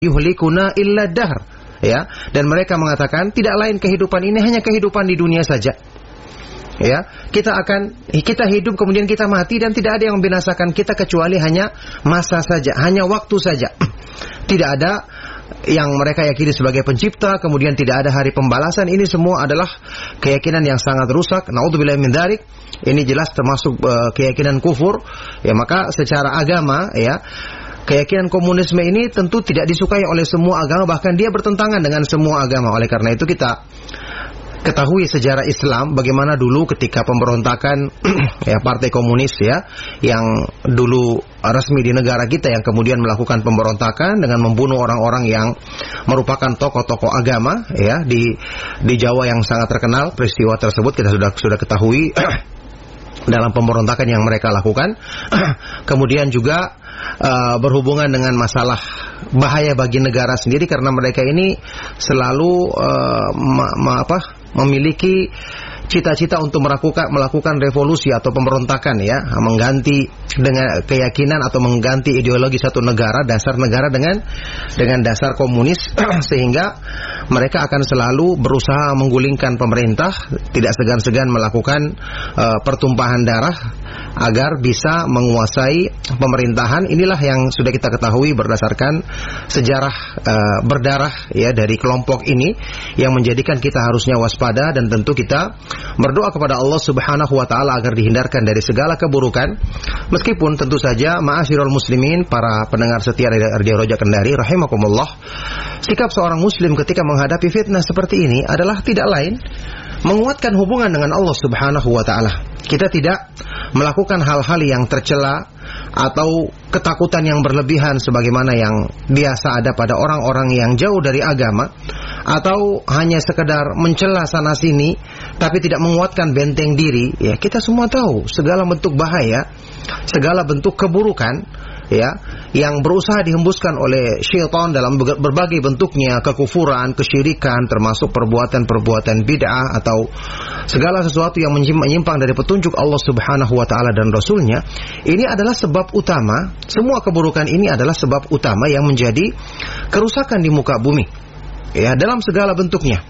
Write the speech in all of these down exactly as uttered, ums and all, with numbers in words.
yuhlikuna illa dahr. Ya, dan mereka mengatakan tidak lain kehidupan ini hanya kehidupan di dunia saja. Ya, kita akan kita hidup kemudian kita mati dan tidak ada yang membinasakan kita kecuali hanya masa saja, hanya waktu saja. Tidak ada yang mereka yakini sebagai pencipta, kemudian tidak ada hari pembalasan. Ini semua adalah keyakinan yang sangat rusak. Naudzubillah min dzalik. Ini jelas termasuk uh, keyakinan kufur. Ya, maka secara agama, ya, keyakinan komunisme ini tentu tidak disukai oleh semua agama, bahkan dia bertentangan dengan semua agama. Oleh karena itu kita ketahui sejarah Islam bagaimana dulu ketika pemberontakan ya partai komunis ya yang dulu resmi di negara kita yang kemudian melakukan pemberontakan dengan membunuh orang-orang yang merupakan tokoh-tokoh agama ya di di Jawa yang sangat terkenal. Peristiwa tersebut kita sudah sudah ketahui dalam pemberontakan yang mereka lakukan. Kemudian juga uh, berhubungan dengan masalah bahaya bagi negara sendiri karena mereka ini selalu uh, ma, ma, apa, memiliki cita-cita untuk melakukan melakukan revolusi atau pemberontakan ya, mengganti dengan keyakinan atau mengganti ideologi satu negara, dasar negara dengan dengan dasar komunis sehingga mereka akan selalu berusaha menggulingkan pemerintah, tidak segan-segan melakukan uh, pertumpahan darah agar bisa menguasai pemerintahan. Inilah yang sudah kita ketahui berdasarkan sejarah uh, berdarah ya dari kelompok ini yang menjadikan kita harusnya waspada dan tentu kita berdoa kepada Allah Subhanahu wa taala agar dihindarkan dari segala keburukan. Meskipun tentu saja ma'asyiral muslimin, para pendengar setia dari Radio Roja Kendari rahimakumullah, sikap seorang muslim ketika menghadapi fitnah seperti ini adalah tidak lain menguatkan hubungan dengan Allah Subhanahu wa taala. Kita tidak melakukan hal-hal yang tercela atau ketakutan yang berlebihan sebagaimana yang biasa ada pada orang-orang yang jauh dari agama, atau hanya sekedar mencela sana sini tapi tidak menguatkan benteng diri. Ya, kita semua tahu segala bentuk bahaya, segala bentuk keburukan ya yang berusaha dihembuskan oleh syaitan dalam berbagai bentuknya, kekufuran, kesyirikan, termasuk perbuatan-perbuatan bid'ah atau segala sesuatu yang menyimpang dari petunjuk Allah Subhanahu wa taala dan Rasulnya. Ini adalah sebab utama, semua keburukan ini adalah sebab utama yang menjadi kerusakan di muka bumi ya, dalam segala bentuknya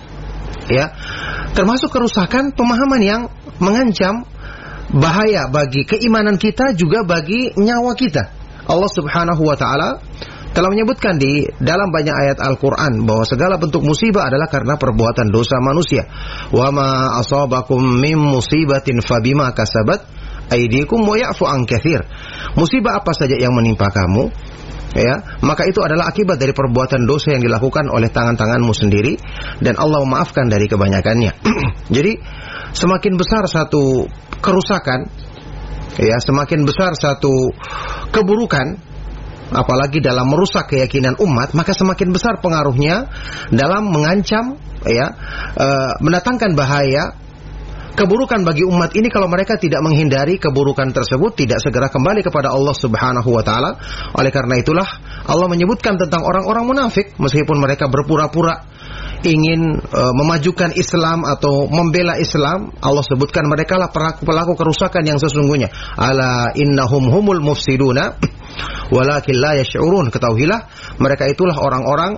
ya, termasuk kerusakan pemahaman yang mengancam bahaya bagi keimanan kita, juga bagi nyawa kita. Allah Subhanahu wa taala telah menyebutkan di dalam banyak ayat Al-Qur'an bahwa segala bentuk musibah adalah karena perbuatan dosa manusia. Wa ma asabakum min musibatin fabima kasabat aydikum wa ya'fu an katsir. Musibah apa saja yang menimpa kamu ya, maka itu adalah akibat dari perbuatan dosa yang dilakukan oleh tangan-tanganmu sendiri, dan Allah memaafkan dari kebanyakannya. Jadi semakin besar satu kerusakan ya, semakin besar satu keburukan, apalagi dalam merusak keyakinan umat, maka semakin besar pengaruhnya dalam mengancam ya, e, mendatangkan bahaya keburukan bagi umat ini kalau mereka tidak menghindari keburukan tersebut, tidak segera kembali kepada Allah Subhanahu wa taala. Oleh karena itulah Allah menyebutkan tentang orang-orang munafik, meskipun mereka berpura-pura ingin uh, memajukan Islam atau membela Islam, Allah sebutkan mereka lah pelaku-pelaku kerusakan yang sesungguhnya. Ala innahum humul mufsiduna walakin la yash'urun. Ketahuilah mereka itulah orang-orang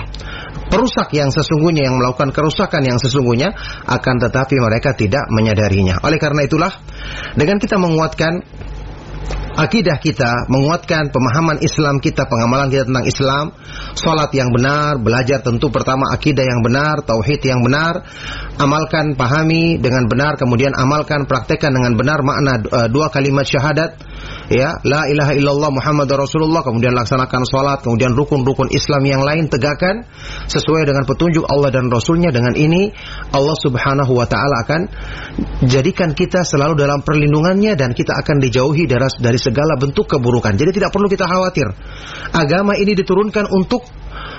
perusak yang sesungguhnya, yang melakukan kerusakan yang sesungguhnya, akan tetapi mereka tidak menyadarinya. Oleh karena itulah dengan kita menguatkan akidah kita, menguatkan pemahaman Islam kita, pengamalan kita tentang Islam, salat yang benar, belajar tentu pertama akidah yang benar, tauhid yang benar, amalkan, pahami dengan benar, kemudian amalkan, praktekkan dengan benar makna uh, dua kalimat syahadat ya, la ilaha illallah Muhammadur Rasulullah, kemudian laksanakan salat, kemudian rukun-rukun Islam yang lain tegakkan sesuai dengan petunjuk Allah dan Rasulnya. Dengan ini Allah Subhanahu wa taala akan jadikan kita selalu dalam perlindungannya dan kita akan dijauhi dari, dari segala bentuk keburukan. Jadi tidak perlu kita khawatir. Agama ini diturunkan untuk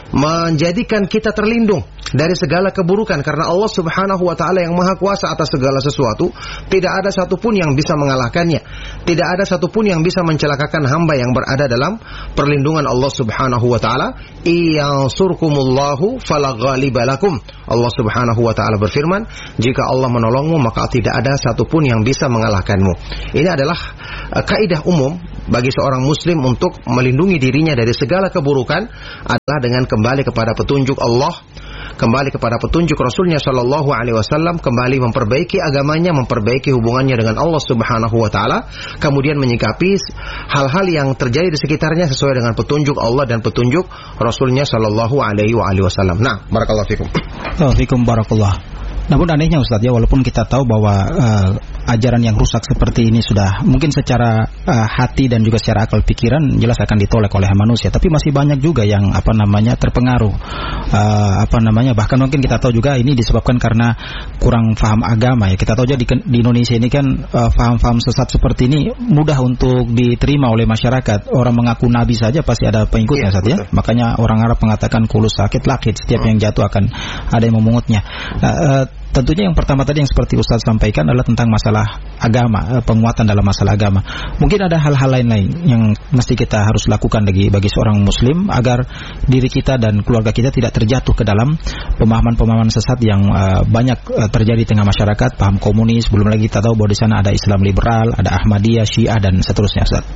menjadikan kita terlindung dari segala keburukan, karena Allah Subhanahu wa taala yang Maha Kuasa atas segala sesuatu, tidak ada satupun yang bisa mengalahkannya, tidak ada satupun yang bisa mencelakakan hamba yang berada dalam perlindungan Allah Subhanahu wa taala. Iyansurkumullahu fala ghaliba lakum. Allah Subhanahu wa taala berfirman, jika Allah menolongmu maka tidak ada satupun yang bisa mengalahkanmu. Ini adalah uh, kaidah umum bagi seorang muslim untuk melindungi dirinya dari segala keburukan, adalah dengan kembali kepada petunjuk Allah, kembali kepada petunjuk Rasulnya Shallallahu Alaihi Wasallam, kembali memperbaiki agamanya, memperbaiki hubungannya dengan Allah Subhanahu Wa Taala, kemudian menyikapi hal-hal yang terjadi di sekitarnya sesuai dengan petunjuk Allah dan petunjuk Rasulnya Shallallahu Alaihi Wasallam. Nah, barakallahu fikum. Fikum barakallah. Namun anehnya Ustaz ya, walaupun kita tahu bahwa uh, ajaran yang rusak seperti ini sudah mungkin secara uh, hati dan juga secara akal pikiran jelas akan ditolak oleh manusia, tapi masih banyak juga yang apa namanya terpengaruh, uh, apa namanya bahkan mungkin kita tahu juga ini disebabkan karena kurang paham agama ya. Kita tahu aja di, di Indonesia ini kan uh, paham-paham sesat seperti ini mudah untuk diterima oleh masyarakat. Orang mengaku nabi saja pasti ada pengikutnya Ustaz ya. Makanya orang Arab mengatakan kulus sakit lakit, setiap yang jatuh akan ada yang memungutnya. Nah, uh, tentunya yang pertama tadi yang seperti Ustaz sampaikan adalah tentang masalah agama, penguatan dalam masalah agama. Mungkin ada hal-hal lain-lain yang mesti kita harus lakukan bagi bagi seorang muslim agar diri kita dan keluarga kita tidak terjatuh ke dalam pemahaman-pemahaman sesat yang uh, banyak uh, terjadi di tengah masyarakat, paham komunis, belum lagi kita tahu bahwa di sana ada Islam liberal, ada Ahmadiyah, Syiah dan seterusnya Ustaz.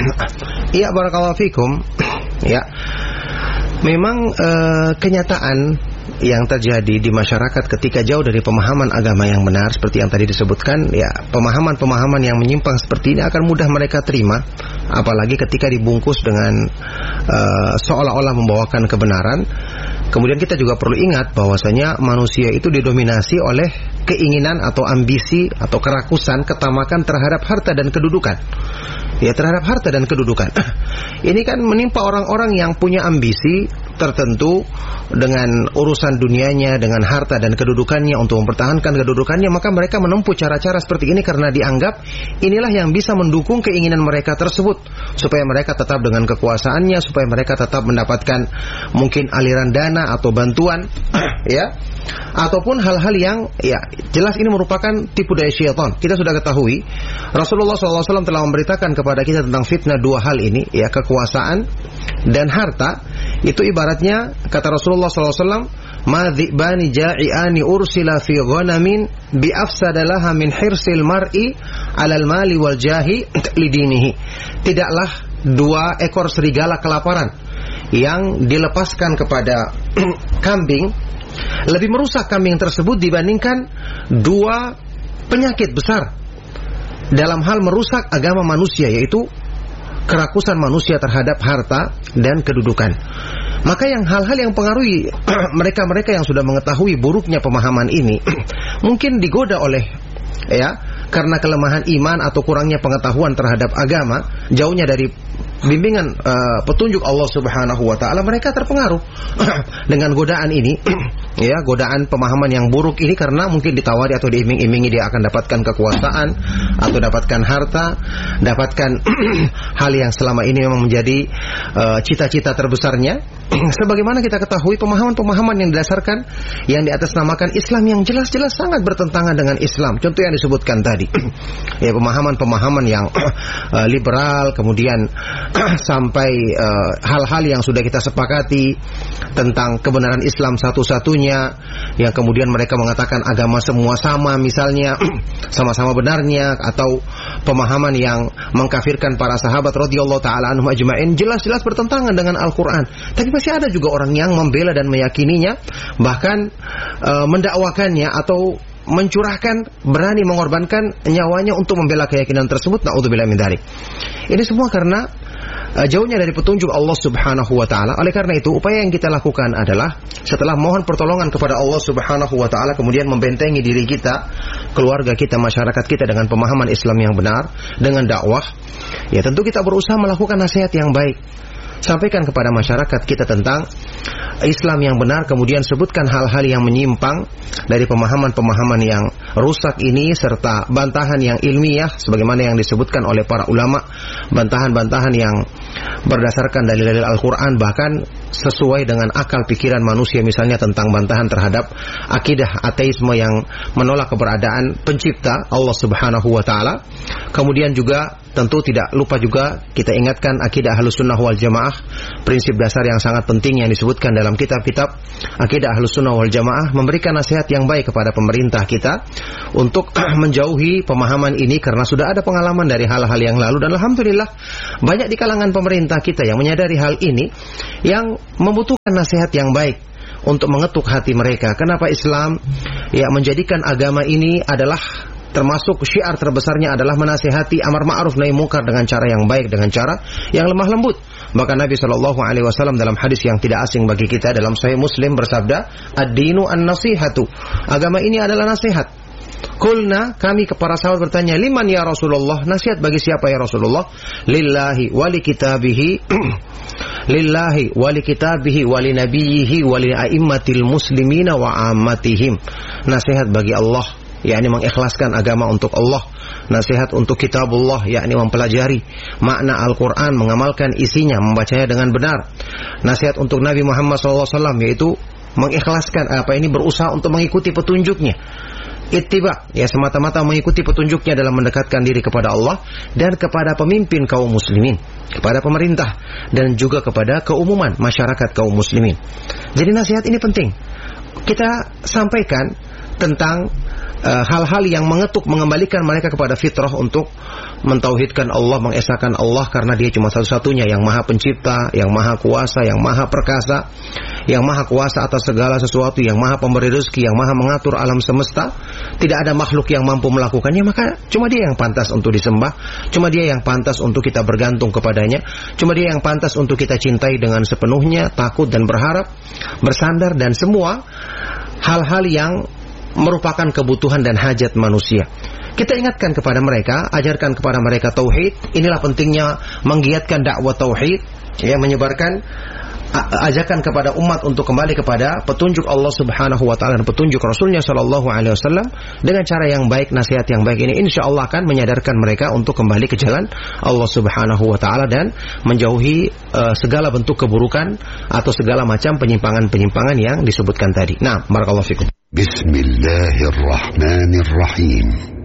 Iya, barakallahu fikum. Ya. Memang uh, kenyataan yang terjadi di masyarakat ketika jauh dari pemahaman agama yang benar seperti yang tadi disebutkan, ya pemahaman-pemahaman yang menyimpang seperti ini akan mudah mereka terima, apalagi ketika dibungkus dengan uh, seolah-olah membawakan kebenaran. Kemudian kita juga perlu ingat bahwasanya manusia itu didominasi oleh keinginan atau ambisi atau kerakusan, ketamakan terhadap harta dan kedudukan. Ya, terhadap harta dan kedudukan. Ini kan menimpa orang-orang yang punya ambisi tertentu dengan urusan dunianya, dengan harta dan kedudukannya, untuk mempertahankan kedudukannya, maka mereka menempuh cara-cara seperti ini karena dianggap inilah yang bisa mendukung keinginan mereka tersebut, supaya mereka tetap dengan kekuasaannya, supaya mereka tetap mendapatkan mungkin aliran dana atau bantuan, ya, ataupun hal-hal yang ya jelas ini merupakan tipu daya syaitan. Kita sudah ketahui Rasulullah shallallahu alaihi wasallam telah memberitakan kepada kita tentang fitnah dua hal ini, ya, kekuasaan dan harta. Itu ibaratnya kata Rasulullah shallallahu alaihi wasallam, ma dzibani ja'iani ursila fi ghanamin bi afsadalaha min hirsil mar'i 'alal mali wal jahi lidinihi. Tidaklah dua ekor serigala kelaparan yang dilepaskan kepada kambing lebih merusak kambing tersebut dibandingkan dua penyakit besar dalam hal merusak agama manusia, yaitu kerakusan manusia terhadap harta dan kedudukan. Maka yang hal-hal yang pengaruhi mereka-mereka yang sudah mengetahui buruknya pemahaman ini mungkin digoda oleh, ya, karena kelemahan iman atau kurangnya pengetahuan terhadap agama, jauhnya dari bimbingan uh, petunjuk Allah Subhanahu wa taala, mereka terpengaruh dengan godaan ini, ya, godaan pemahaman yang buruk ini, karena mungkin ditawari atau diiming-imingi dia akan dapatkan kekuasaan atau dapatkan harta, dapatkan hal yang selama ini memang menjadi uh, cita-cita terbesarnya. Sebagaimana kita ketahui pemahaman-pemahaman yang didasarkan yang di atas namakan Islam yang jelas-jelas sangat bertentangan dengan Islam. Contoh yang disebutkan tadi, ya, pemahaman-pemahaman yang uh, liberal, kemudian sampai uh, hal-hal yang sudah kita sepakati tentang kebenaran Islam satu-satunya, yang kemudian mereka mengatakan agama semua sama, misalnya sama-sama benarnya, atau pemahaman yang mengkafirkan para sahabat radhiyallahu taala anhum ajma'in, jelas-jelas bertentangan dengan Al-Qur'an. Tapi masih ada juga orang yang membela dan meyakininya, bahkan uh, mendakwakannya atau mencurahkan, berani mengorbankan nyawanya untuk membela keyakinan tersebut. Na'udzubillah min dzalik. Ini semua karena uh, jauhnya dari petunjuk Allah Subhanahu wa taala. Oleh karena itu, upaya yang kita lakukan adalah setelah mohon pertolongan kepada Allah Subhanahu wa taala, kemudian membentengi diri kita, keluarga kita, masyarakat kita dengan pemahaman Islam yang benar, dengan dakwah. Ya, tentu kita berusaha melakukan nasihat yang baik. Sampaikan kepada masyarakat kita tentang Islam yang benar, kemudian sebutkan hal-hal yang menyimpang dari pemahaman-pemahaman yang rusak ini, serta bantahan yang ilmiah sebagaimana yang disebutkan oleh para ulama, bantahan-bantahan yang berdasarkan dalil-dalil Al-Quran, bahkan sesuai dengan akal pikiran manusia, misalnya tentang bantahan terhadap akidah ateisme yang menolak keberadaan pencipta Allah Subhanahu wa taala. Kemudian juga tentu tidak lupa juga kita ingatkan akidah Ahlussunnah wal Jamaah, prinsip dasar yang sangat penting yang disebutkan dalam kitab-kitab akidah Ahlussunnah wal Jamaah, memberikan nasihat yang baik kepada pemerintah kita untuk menjauhi pemahaman ini karena sudah ada pengalaman dari hal-hal yang lalu, dan alhamdulillah banyak di kalangan pemerintah kita yang menyadari hal ini, yang membutuhkan nasihat yang baik untuk mengetuk hati mereka. Kenapa Islam ya menjadikan agama ini adalah termasuk syiar terbesarnya adalah menasihati amar ma'ruf nahi munkar dengan cara yang baik, dengan cara yang lemah lembut. Bahkan Nabi shallallahu alaihi wasallam dalam hadis yang tidak asing bagi kita dalam Sahih Muslim bersabda, ad-dinu an-nasihatu, agama ini adalah nasihat. Kulna, kami kepada sahabat bertanya, liman ya Rasulullah, nasihat bagi siapa ya Rasulullah? Lillahi wali kitabihi lillahi wali kitabihi wali nabiyhi wali a'immatil muslimina wa ammatihim. Nasihat bagi Allah, yakni mengikhlaskan agama untuk Allah. Nasihat untuk kitabullah, yakni mempelajari makna Al-Quran, mengamalkan isinya, membacanya dengan benar. Nasihat untuk Nabi Muhammad shallallahu alaihi wasallam, yaitu mengikhlaskan apa ini, berusaha untuk mengikuti petunjuknya. Ittiba, ya semata-mata mengikuti petunjuknya dalam mendekatkan diri kepada Allah dan kepada pemimpin kaum muslimin, kepada pemerintah dan juga kepada keumuman masyarakat kaum muslimin. Jadi nasihat ini penting kita sampaikan tentang uh, hal-hal yang mengetuk, mengembalikan mereka kepada fitrah untuk mentauhidkan Allah, mengesahkan Allah karena Dia cuma satu-satunya yang maha pencipta, yang maha kuasa, yang maha perkasa, yang maha kuasa atas segala sesuatu, yang maha pemberi rezeki, yang maha mengatur alam semesta. Tidak ada makhluk yang mampu melakukannya, maka cuma Dia yang pantas untuk disembah, cuma Dia yang pantas untuk kita bergantung kepadanya, cuma Dia yang pantas untuk kita cintai dengan sepenuhnya, takut dan berharap, bersandar, dan semua hal-hal yang merupakan kebutuhan dan hajat manusia. Kita ingatkan kepada mereka, ajarkan kepada mereka tauhid. Inilah pentingnya menggiatkan dakwah tauhid, ya, menyebarkan ajakan kepada umat untuk kembali kepada petunjuk Allah Subhanahu wa taala dan petunjuk Rasulnya sallallahu alaihi wasallam dengan cara yang baik. Nasihat yang baik ini insyaallah akan menyadarkan mereka untuk kembali ke jalan Allah Subhanahu wa taala dan menjauhi uh, segala bentuk keburukan atau segala macam penyimpangan-penyimpangan yang disebutkan tadi. Nah, barakallahu fikum. Bismillahirrahmanirrahim.